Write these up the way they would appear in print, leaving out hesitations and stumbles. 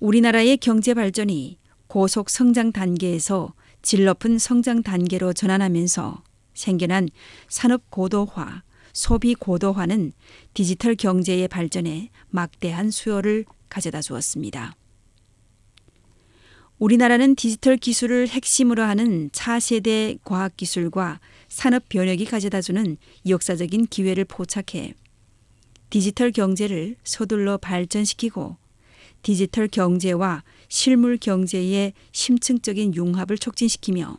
우리나라의 경제 발전이 고속 성장 단계에서 질 높은 성장 단계로 전환하면서 생겨난 산업 고도화, 소비 고도화는 디지털 경제의 발전에 막대한 수요를 가져다 주었습니다. 우리나라는 디지털 기술을 핵심으로 하는 차세대 과학기술과 산업 변혁이 가져다주는 역사적인 기회를 포착해 디지털 경제를 서둘러 발전시키고 디지털 경제와 실물 경제의 심층적인 융합을 촉진시키며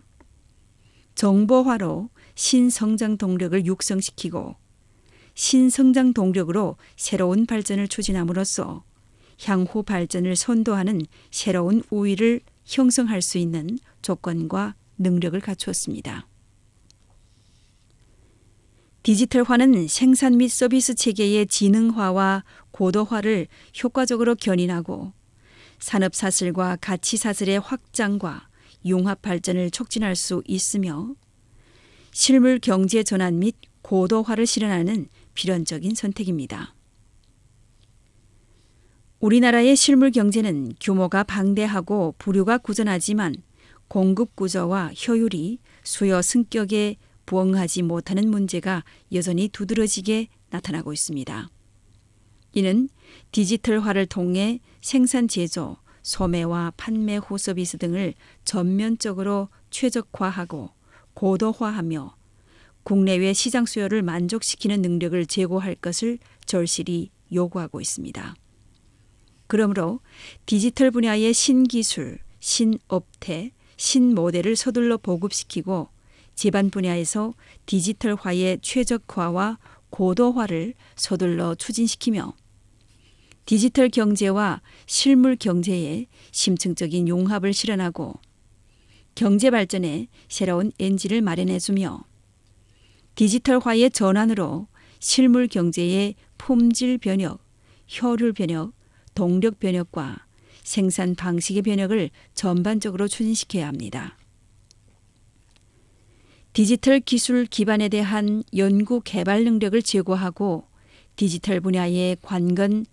정보화로 신성장 동력을 육성시키고 신성장 동력으로 새로운 발전을 추진함으로써 향후 발전을 선도하는 새로운 우위를 형성할 수 있는 조건과 능력을 갖추었습니다. 디지털화는 생산 및 서비스 체계의 지능화와 고도화를 효과적으로 견인하고 산업사슬과 가치사슬의 확장과 융합 발전을 촉진할 수 있으며 실물 경제 전환 및 고도화를 실현하는 필연적인 선택입니다. 우리나라의 실물 경제는 규모가 방대하고 부류가 구전하지만 공급 구조와 효율이 수요 승격에 부응하지 못하는 문제가 여전히 두드러지게 나타나고 있습니다. 이는 디지털화를 통해 생산 제조, 소매와 판매 후 서비스 등을 전면적으로 최적화하고 고도화하며 국내외 시장 수요를 만족시키는 능력을 제고할 것을 절실히 요구하고 있습니다. 그러므로 디지털 분야의 신기술, 신업태, 신모델을 서둘러 보급시키고 제반 분야에서 디지털화의 최적화와 고도화를 서둘러 추진시키며 디지털 경제와 실물 경제의 심층적인 융합을 실현하고 경제 발전에 새로운 엔진을 마련해주며 디지털화의 전환으로 실물 경제의 품질 변혁, 효율 변혁, 동력 변혁과 생산 방식의 변혁을 전반적으로 추진시켜야 합니다. 디지털 기술 기반에 대한 연구 개발 능력을 제고하고 디지털 분야의 관건